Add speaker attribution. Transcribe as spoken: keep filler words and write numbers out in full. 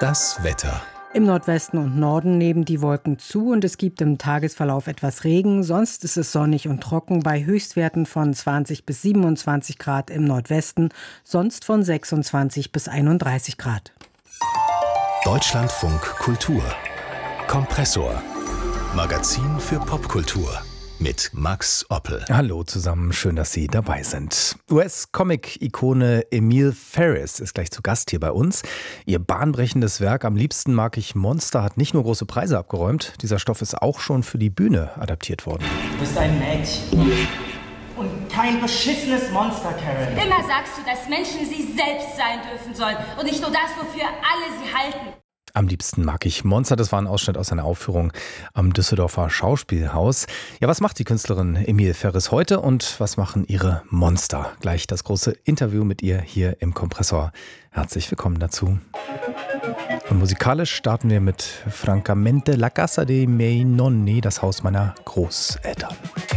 Speaker 1: Das Wetter.
Speaker 2: Im Nordwesten und Norden nehmen die Wolken zu und es gibt im Tagesverlauf etwas Regen. Sonst ist es sonnig und trocken bei Höchstwerten von zwanzig bis siebenundzwanzig Grad im Nordwesten, sonst von sechsundzwanzig bis einunddreißig Grad.
Speaker 1: Deutschlandfunk Kultur. Kompressor. Magazin für Popkultur. Mit Max Oppel.
Speaker 3: Hallo zusammen, schön, dass Sie dabei sind. U S-Comic-Ikone Emile Ferris ist gleich zu Gast hier bei uns. Ihr bahnbrechendes Werk Am liebsten mag ich Monster hat nicht nur große Preise abgeräumt, dieser Stoff ist auch schon für die Bühne adaptiert worden.
Speaker 4: Du bist ein Mädchen und kein beschissenes Monster, Karen.
Speaker 5: Immer sagst du, dass Menschen sie selbst sein dürfen sollen und nicht nur das, wofür alle sie halten.
Speaker 3: Am liebsten mag ich Monster, das war ein Ausschnitt aus einer Aufführung am Düsseldorfer Schauspielhaus. Ja, was macht die Künstlerin Emile Ferris heute und was machen ihre Monster? Gleich das große Interview mit ihr hier im Kompressor. Herzlich willkommen dazu. Und musikalisch starten wir mit Francamente La Casa dei miei nonni, das Haus meiner Großeltern.